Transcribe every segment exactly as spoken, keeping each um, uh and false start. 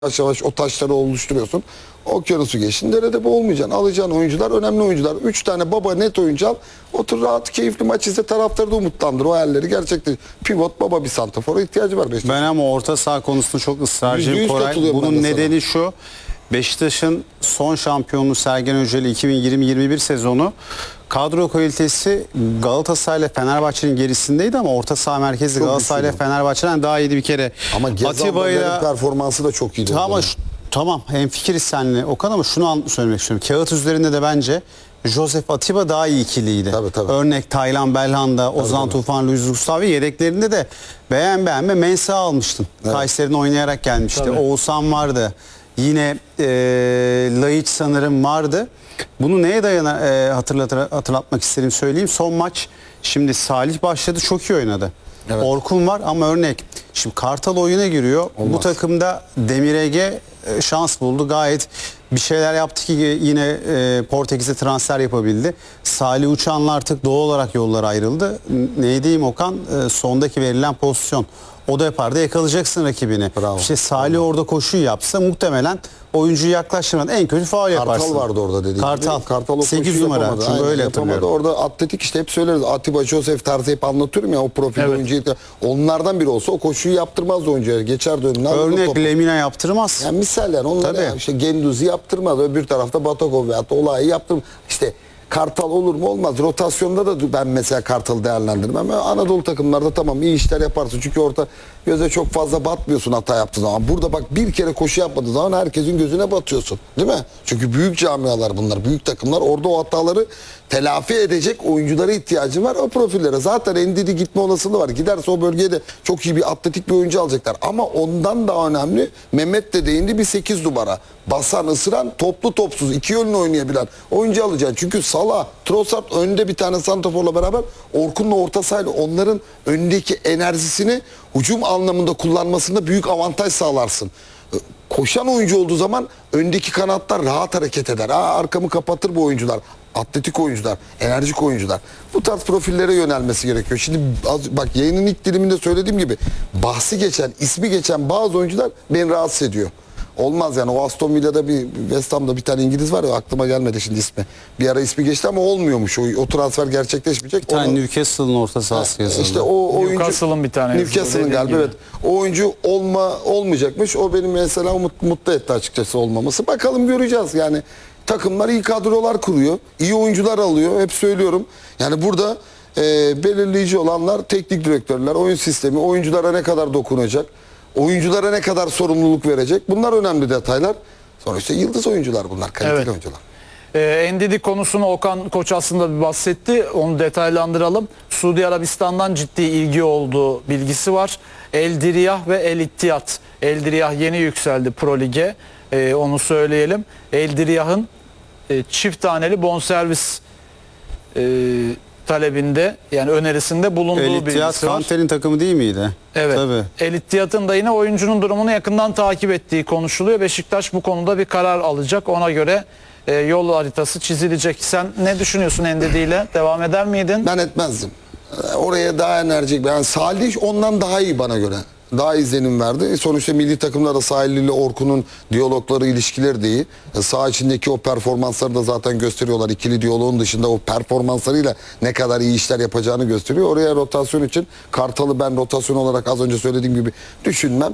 yavaş yavaş o taşları oluşturuyorsun. Okyanusu geçtin. Derede boğulmayacaksın. Alacağın oyuncular önemli oyuncular. Üç tane baba net oyuncu al. Otur rahat keyifli maç izle, taraftarı da umutlandır. O hayalleri gerçekten. Pivot baba bir santrafora ihtiyacı var Beşiktaş'ın. Ben ama orta saha konusunda çok ısrarcıyım Koray. Bunun nedeni şu. Beşiktaş'ın son şampiyonluğu Sergen Hoca'yla iki bin yirmi yirmi bir sezonu kadro kalitesi Galatasaray ile Fenerbahçe'nin gerisindeydi ama orta saha merkezi Galatasaray ile Fenerbahçe'den daha iyiydi bir kere. Ama Gezal'ın performansı da çok iyiydi. Tamam, tamam hemfikiriz seninle Okan ama şunu söylemek istiyorum. Kağıt üzerinde de bence Josef Atiba daha iyi ikiliydi. Tabii, tabii. Örnek Taylan Belhanda, Ozan tabii, Tufan, Luis Gustavo yedeklerinde de beğen beğenme Mensah almıştın. Evet. Kayseri'nin oynayarak gelmişti. Tabii. Oğuzhan vardı. Yine e, Laiç sanırım vardı. Bunu neye dayana e, hatırlat, hatırlatmak istedim söyleyeyim. Son maç şimdi Salih başladı, çok iyi oynadı. Evet. Orkun var ama örnek şimdi Kartal oyuna giriyor. Olmaz. Bu takımda Demir Ege e, şans buldu. Gayet bir şeyler yaptı ki yine e, Portekiz'e transfer yapabildi. Salih Uçan'la artık doğal olarak yollar ayrıldı. Ne diyeyim Okan? E, sondaki verilen pozisyon. O da yapardı, yakalayacaksın rakibini. Bravo. İşte Salih Bravo. orada koşuyu yapsa muhtemelen oyuncuyu yaklaştırmadan en kötü faul yaparsın. Kartal vardı orada dediğim Kartal. gibi. Kartal sekiz numara. Yapamadı. Çünkü Aynen, öyle yapamadı. hatırlıyorum. Orada atletik işte hep söyleriz. Atiba, Josef tarzı hep anlatıyorum ya o profil evet. oyuncuyu. Onlardan biri olsa o koşuyu yaptırmaz oyuncuya. Geçerdi önüne. Örnek Lemina yaptırmaz. Yani misal yani. Onlar ya, işte Genduzi yaptırmaz. Öbür tarafta Batakov veyahut olayı yaptırmaz. İşte Kartal olur mu olmaz. Rotasyonda da ben mesela Kartal'ı değerlendirmem. Anadolu takımlarda tamam iyi işler yaparsın. Çünkü orada göze çok fazla batmıyorsun hata yaptığın zaman. Burada bak bir kere koşu yapmadığı zaman herkesin gözüne batıyorsun. Değil mi? Çünkü büyük camialar bunlar. Büyük takımlar. Orada o hataları telafi edecek oyunculara ihtiyacı var. O profillere. Zaten Ndidi gitme olasılığı var. Giderse o bölgeye de çok iyi bir atletik bir oyuncu alacaklar. Ama ondan daha önemli Mehmet de değindi bir sekiz numara. Basan, ısıran, toplu topsuz, iki yönlü oynayabilen oyuncu alacaksın. Çünkü Salah, Trossard önde bir tane santraforla beraber Orkun'la orta sahayla onların öndeki enerjisini hücum anlamında kullanmasında büyük avantaj sağlarsın. Koşan oyuncu olduğu zaman öndeki kanatlar rahat hareket eder. Aa, arkamı kapatır bu oyuncular. Atletik oyuncular, enerjik oyuncular. Bu tarz profillere yönelmesi gerekiyor. Şimdi az, bak yayının ilk diliminde söylediğim gibi bahsi geçen, ismi geçen bazı oyuncular beni rahatsız ediyor. Olmaz yani o Aston Villa'da bir West Ham'da bir tane İngiliz var ya aklıma gelmedi şimdi ismi. Bir ara ismi geçti ama olmuyormuş. O, o transfer gerçekleşmeyecek. Bir tane Newcastle'ın orta sahası yazıldı. İşte o oyuncu Newcastle'ın bir tane. Newcastle'ın galiba evet. O oyuncu olma olmayacakmış. O benim mesela mut, mutlu etti açıkçası olmaması. Bakalım göreceğiz yani. Takımlar iyi kadrolar kuruyor. İyi oyuncular alıyor. Hep söylüyorum. Yani burada e, belirleyici olanlar teknik direktörler, oyun sistemi, oyunculara ne kadar dokunacak, oyunculara ne kadar sorumluluk verecek. Bunlar önemli detaylar. Sonra işte yıldız oyuncular bunlar, kaliteli evet. oyuncular. Ee, Ndidi konusunu Okan Koç aslında bir bahsetti. Onu detaylandıralım. Suudi Arabistan'dan ciddi ilgi olduğu bilgisi var. El Diriyah ve El İttihad. El Diriyah yeni yükseldi Pro Lig'e. Ee, onu söyleyelim. El Diriyah'ın e, çift taneli bonservis e, talebinde yani önerisinde bulunduğu El bilgisi var. Kanter'in takımı değil miydi? Evet. Tabii. El İttihad'ın da yine oyuncunun durumunu yakından takip ettiği konuşuluyor. Beşiktaş bu konuda bir karar alacak. Ona göre e, yol haritası çizilecek. Sen ne düşünüyorsun Ndidi ile? Devam eder miydin? Ben etmezdim. Oraya daha enerjik. Yani Salih ondan daha iyi bana göre. Daha izlenim verdi. Sonuçta milli takımlarda Salih ile Orkun'un diyalogları, ilişkileri de iyi. Saha içindeki o performansları da zaten gösteriyorlar. İkili diyaloğun dışında o performanslarıyla ne kadar iyi işler yapacağını gösteriyor. Oraya rotasyon için Kartal'ı ben rotasyon olarak az önce söylediğim gibi düşünmem.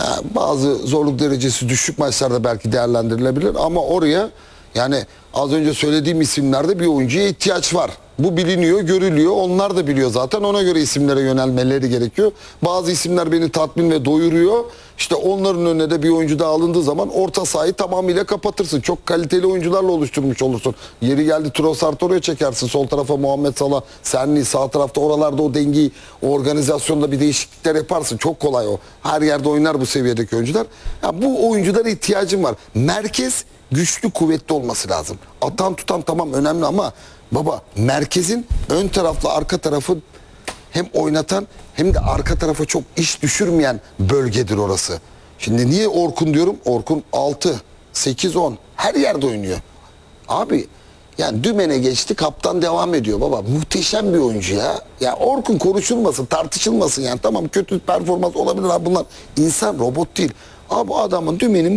Bazı zorluk derecesi düşük maçlarda belki değerlendirilebilir ama oraya yani az önce söylediğim isimlerde bir oyuncuya ihtiyaç var. Bu biliniyor, görülüyor. Onlar da biliyor zaten. Ona göre isimlere yönelmeleri gerekiyor. Bazı isimler beni tatmin ve doyuruyor. İşte onların önüne de bir oyuncu daha alındığı zaman orta sahayı tamamıyla kapatırsın. Çok kaliteli oyuncularla oluşturmuş olursun. Yeri geldi Trossard oraya çekersin. Sol tarafa Muhammed Salah, Senli, sağ tarafta oralarda o dengeyi, o organizasyonda bir değişiklikler yaparsın. Çok kolay o. Her yerde oynar bu seviyedeki oyuncular. Ya bu oyunculara ihtiyacım var. Merkez güçlü, kuvvetli olması lazım. Atan tutan tamam önemli ama baba merkezin ön tarafla arka tarafı hem oynatan hem de arka tarafa çok iş düşürmeyen bölgedir orası. Şimdi niye Orkun diyorum? Orkun altı, sekiz, on her yerde oynuyor. Abi yani dümene geçti, kaptan devam ediyor baba. Muhteşem bir oyuncu ya. Ya Orkun konuşulmasın, tartışılmasın yani. Tamam kötü performans olabilir abi bunlar. İnsan, robot değil. Abi bu adamın dümenin